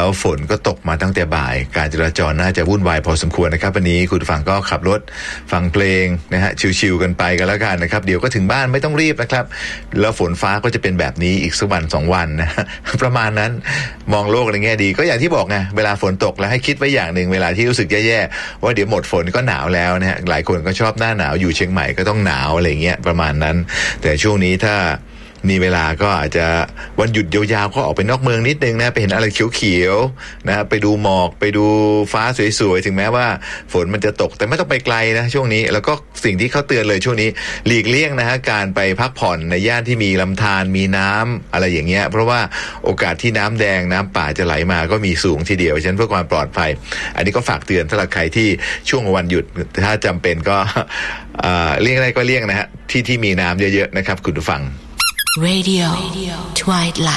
แล้วฝนก็ตกมาตั้งแต่บ่ายการจราจรน่าจะวุ่นวายพอสมควรนะครับวันนี้คุณผู้ฟังก็ขับรถฟังเพลงนะฮะชิลๆกันไปกันแล้วกันนะครับเดี๋ยวก็ถึงบ้านไม่ต้องรีบนะครับแล้วฝนฟ้าก็จะเป็นแบบนี้อีกสักวัน2วันนะประมาณนั้นมองโลกในแง่ดีก็อย่างที่บอกไงเวลาฝนตกแล้วให้คิดไว้อย่างนึงเวลาที่รู้สึกแย่ๆว่าเดี๋ยวหมดฝนก็หนาวแล้วนะฮะหลายคนก็ชอบหน้าหนาวอยู่เชียงใหม่ก็ต้องหนาวอะไรเงี้ยประมาณนั้นแต่ช่วงนี้ถ้ามีเวลาก็อาจจะวันหยุดยาวๆก็ออกไปนอกเมืองนิดนึงนะไปเห็นอะไรเขียวๆนะไปดูหมอกไปดูฟ้าสวยๆถึงแม้ว่าฝนมันจะตกแต่ไม่ต้องไปไกลนะช่วงนี้แล้วก็สิ่งที่เขาเตือนเลยช่วงนี้หลีกเลี่ยงนะฮะการไปพักผ่อนในย่านที่มีลำธารมีน้ำอะไรอย่างเงี้ยเพราะว่าโอกาสที่น้ำแดงน้ำป่าจะไหลมาก็มีสูงทีเดียวฉะนั้นเพื่อความปลอดภัยอันนี้ก็ฝากเตือนสำหรับใครที่ช่วงวันหยุดถ้าจำเป็นก็เลี่ยงได้ก็เลี่ยงนะฮะที่มีน้ำเยอะๆนะครับคุณผู้ฟัง Radio Twilight